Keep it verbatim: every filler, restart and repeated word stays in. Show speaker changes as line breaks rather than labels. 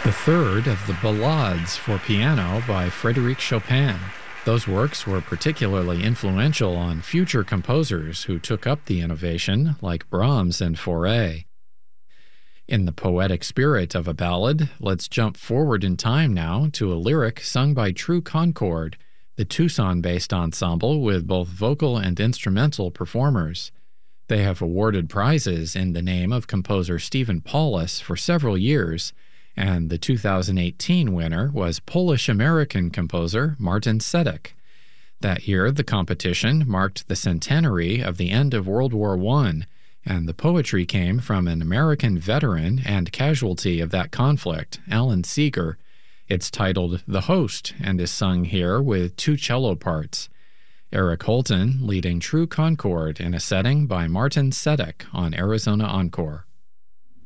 The third of the Ballades for piano by Frédéric Chopin. Those works were particularly influential on future composers who took up the innovation, like Brahms and Fauré. In the poetic spirit of a ballad, let's jump forward in time now to a lyric sung by True Concord, the Tucson-based ensemble with both vocal and instrumental performers. They have awarded prizes in the name of composer Stephen Paulus for several years, and the two thousand eighteen winner was Polish-American composer Martin Sedek. That year, the competition marked the centenary of the end of World War One, and the poetry came from an American veteran and casualty of that conflict, Alan Seeger. It's titled The Host and is sung here with two cello parts. Eric Holton leading True Concord in a setting by Martin Sedek on Arizona Encore.